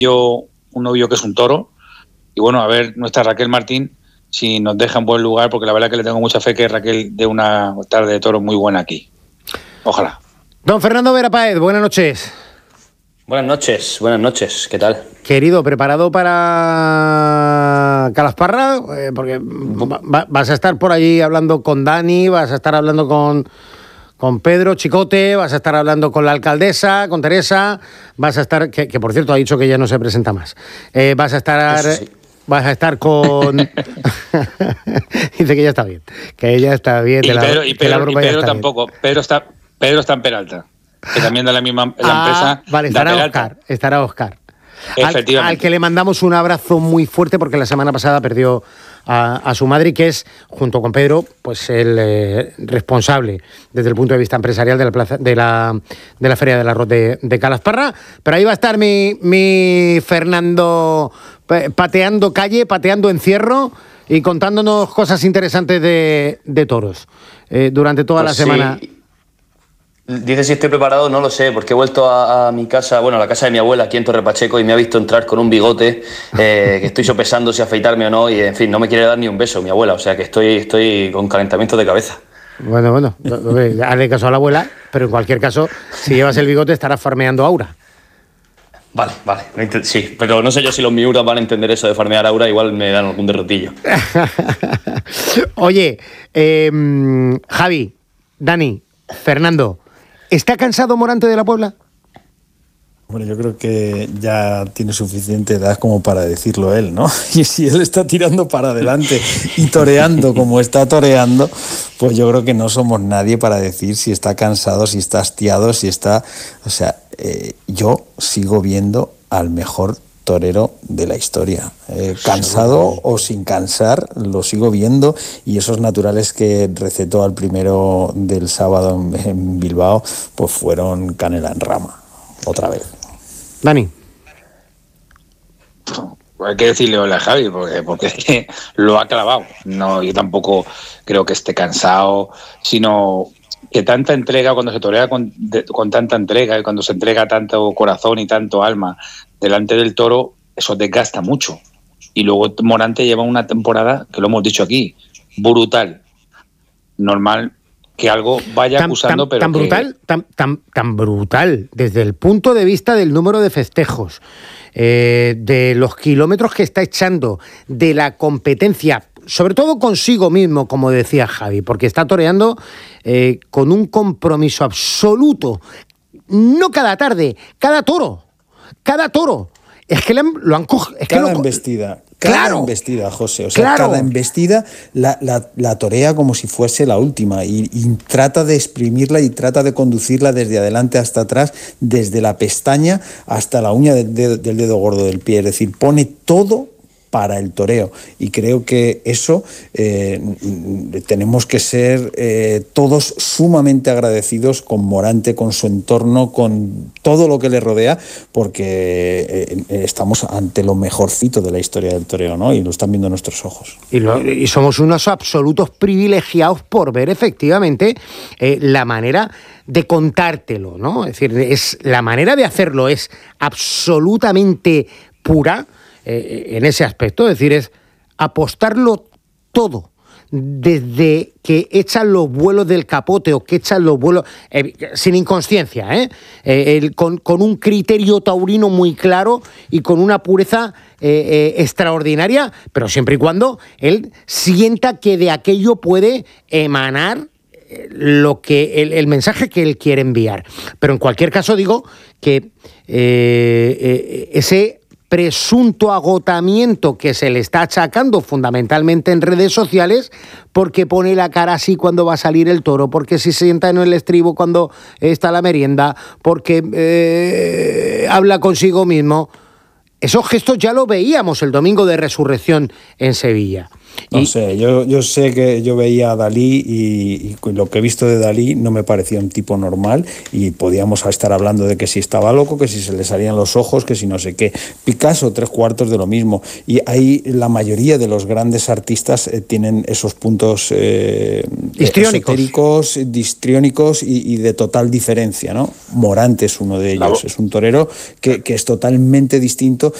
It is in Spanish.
un novillo que es un toro. Y bueno, a ver nuestra Raquel Martín si nos deja en buen lugar, porque la verdad que le tengo mucha fe que Raquel dé una tarde de toro muy buena aquí. Ojalá. Don Fernando Vera Páez, buenas noches. Buenas noches, ¿qué tal? Querido, ¿preparado para Calasparra? Porque vas a estar por allí hablando con Dani, vas a estar hablando con Pedro Chicote, vas a estar hablando con la alcaldesa, con Teresa, vas a estar, que por cierto ha dicho que ya no se presenta más, vas a estar... Sí. Vas a estar con... Dice que ya está bien. Que ella está bien. Y Pedro tampoco. Bien. Pedro está en Peralta. Que también da la misma empresa. Vale, estará Óscar. Efectivamente. Al que le mandamos un abrazo muy fuerte porque la semana pasada perdió a su madre, que es, junto con Pedro, pues el responsable desde el punto de vista empresarial de la plaza de la Feria del Arroz de Calasparra. Pero ahí va a estar mi Fernando pateando calle, pateando encierro y contándonos cosas interesantes de toros durante toda la semana. Dice si estoy preparado, no lo sé, porque he vuelto a mi casa, bueno, a la casa de mi abuela aquí en Torre Pacheco, y me ha visto entrar con un bigote, que estoy sopesando si afeitarme o no, y en fin, no me quiere dar ni un beso mi abuela, o sea que estoy con calentamiento de cabeza. Bueno, hazle caso a la abuela, pero en cualquier caso, si llevas el bigote estarás farmeando aura. Vale, sí, pero no sé yo si los miuras van a entender eso de farmear aura, igual me dan algún derrotillo. Oye, Javi, Dani, Fernando, ¿está cansado Morante de la Puebla? Bueno, yo creo que ya tiene suficiente edad como para decirlo él, ¿no? Y si él está tirando para adelante y toreando como está toreando, pues yo creo que no somos nadie para decir si está cansado, si está hastiado, si está... O sea, yo sigo viendo al mejor torero de la historia. Cansado o sin cansar, lo sigo viendo, y esos naturales que recetó al primero del sábado en Bilbao, pues fueron canela en rama, otra vez. Dani. Hay que decirle hola a Javi, porque lo ha clavado. No, yo tampoco creo que esté cansado, sino que tanta entrega, cuando se torea con tanta entrega y cuando se entrega tanto corazón y tanto alma delante del toro, eso desgasta mucho. Y luego Morante lleva una temporada, que lo hemos dicho aquí, brutal. Normal que algo vaya acusando, pero tan brutal, desde el punto de vista del número de festejos, de los kilómetros que está echando, de la competencia, sobre todo consigo mismo, como decía Javi, porque está toreando con un compromiso absoluto, no cada tarde, cada toro. Es que lo han cogido. Cada embestida. Cada embestida, José. O sea, cada embestida la torea como si fuese la última y trata de exprimirla y trata de conducirla desde adelante hasta atrás, desde la pestaña hasta la uña del dedo gordo del pie. Es decir, pone todo para el toreo, y creo que eso tenemos que ser todos sumamente agradecidos con Morante, con su entorno, con todo lo que le rodea, porque estamos ante lo mejorcito de la historia del toreo, ¿no? Y lo están viendo nuestros ojos. Y somos unos absolutos privilegiados por ver efectivamente la manera de contártelo, ¿no? Es decir, la manera de hacerlo es absolutamente pura. En ese aspecto, es decir, es apostarlo todo, desde que echan los vuelos del capote o que echan los vuelos, sin inconsciencia, con un criterio taurino muy claro y con una pureza extraordinaria, pero siempre y cuando él sienta que de aquello puede emanar lo que el mensaje que él quiere enviar. Pero en cualquier caso digo que ese presunto agotamiento que se le está achacando fundamentalmente en redes sociales, porque pone la cara así cuando va a salir el toro, porque se sienta en el estribo cuando está la merienda, porque habla consigo mismo. Esos gestos ya lo veíamos el domingo de Resurrección en Sevilla. No sé, yo sé que yo veía a Dalí y lo que he visto de Dalí no me parecía un tipo normal y podíamos estar hablando de que si estaba loco, que si se le salían los ojos, que si no sé qué. Picasso, 3/4 de lo mismo. Y ahí la mayoría de los grandes artistas tienen esos puntos esotéricos, histriónicos y de total diferencia, ¿no? Morante es uno de ellos, es un torero que es totalmente distinto